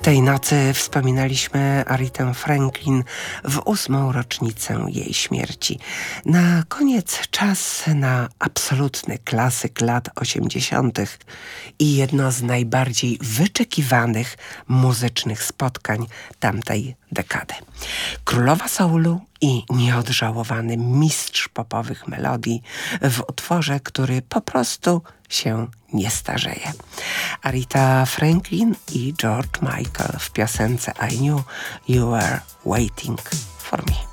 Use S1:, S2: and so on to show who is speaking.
S1: Tej nocy wspominaliśmy Aretę Franklin w 8. rocznicę jej śmierci. Na koniec czas na absolutny klasyk lat 80. i jedno z najbardziej wyczekiwanych muzycznych spotkań tamtej dekady. Królowa soulu i nieodżałowany mistrz popowych melodii w utworze, który po prostu się nie starzeje. Aretha Franklin i George Michael w piosence I Knew You Were Waiting for Me.